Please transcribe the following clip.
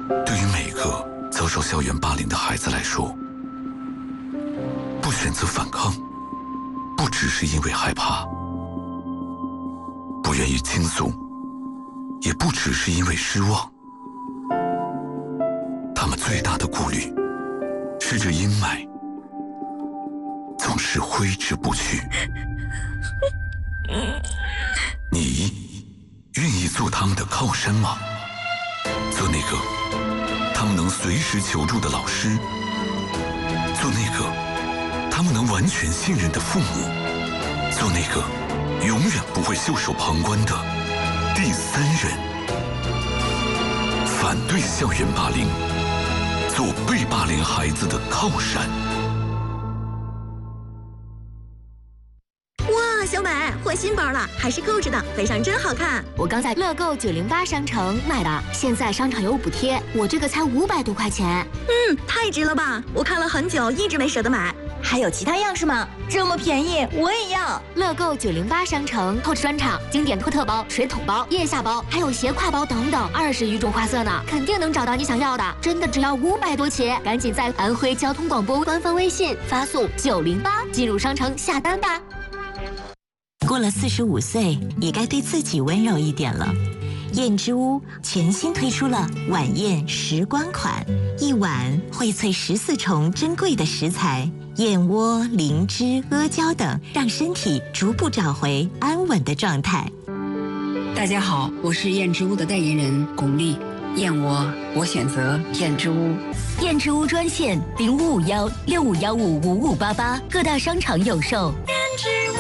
对于每个遭受校园霸凌的孩子来说，不选择反抗，不只是因为害怕，不愿意倾诉，也不只是因为失望。他们最大的顾虑是这阴霾总是挥之不去。你愿意做他们的靠山吗？做那个他们能随时求助的老师，做那个他们能完全信任的父母，做那个永远不会袖手旁观的第三人。反对校园霸凌，做被霸凌孩子的靠山。 哇，小美换新包了，还是购置的，背上真好看。 我刚在乐购908商城买的，现在商场有补贴，我这个才500多块钱。 太值了吧！我看了很久，一直没舍得买。 还有其他样式吗？这么便宜，我也要！ 乐购908商城Coach专场经典托特包、水桶包、腋下包，还有斜挎包等等，20余种花色呢，肯定能找到你想要的。真的只要500多起，赶紧在安徽交通广播官方微信发送908进入商城下单吧。 过了45岁，也该对自己温柔一点了。燕之屋全新推出了晚宴时光款，一碗荟萃14重珍贵的食材，燕窝、灵芝、阿胶等，让身体逐步找回安稳的状态。 大家好，我是燕之屋的代言人巩俐。燕窝，我选择燕之屋。 燕之屋专线055165155588，各大商场有售。